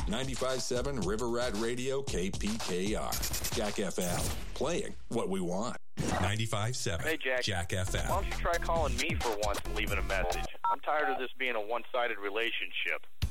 95.7 River Rat Radio KPKR. Jack FM. Playing what we want. 95.7 Hey, Jack FM. Why don't you try calling me for once and leaving a message? I'm tired of this being a one-sided relationship.